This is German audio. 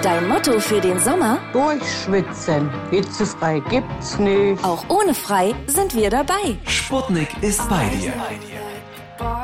Dein Motto für den Sommer? Durchschwitzen. Hitzefrei gibt's nicht. Auch ohne frei sind wir dabei. Sputnik ist bei dir.